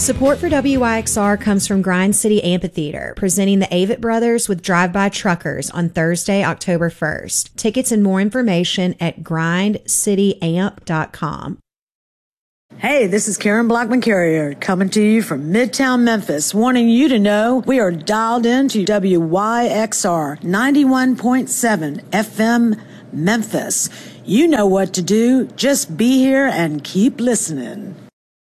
Support for WYXR comes from Grind City Amphitheater, presenting the Avett Brothers with Drive-By Truckers on Thursday, October 1st. Tickets and more information at grindcityamp.com. Hey, this is Karen Blackman Carrier coming to you from Midtown Memphis, wanting you to know we are dialed into WYXR 91.7 FM Memphis. You know what to do. Just be here and keep listening.